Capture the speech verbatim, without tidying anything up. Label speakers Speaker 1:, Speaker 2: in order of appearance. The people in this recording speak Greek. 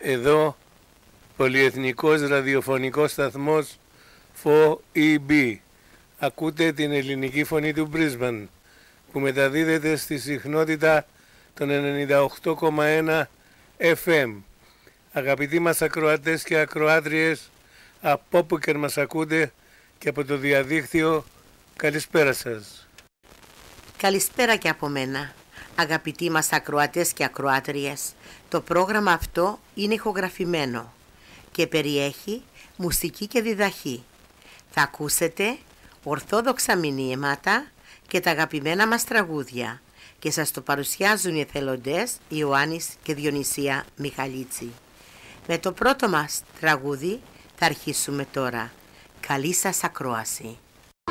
Speaker 1: Εδώ, πολυεθνικός ραδιοφωνικός σταθμός φο ι μπι. Ακούτε την ελληνική φωνή του Μπρίσμπαν, που μεταδίδεται στη συχνότητα των ενενήντα οκτώ κόμμα ένα εφ εμ. Αγαπητοί μας ακροατές και ακροάτριες, από όπου και μας ακούτε και από το διαδίκτυο, καλησπέρα σας.
Speaker 2: Καλησπέρα και από μένα. Αγαπητοί μας ακροατές και ακροάτριες, το πρόγραμμα αυτό είναι ηχογραφημένο και περιέχει μουσική και διδαχή. Θα ακούσετε ορθόδοξα μηνύματα και τα αγαπημένα μας τραγούδια και σας το παρουσιάζουν οι εθελοντές Ιωάννης και Διονυσία Μιχαλίτση. Με το πρώτο μας τραγούδι θα αρχίσουμε τώρα. Καλή σας ακρόαση.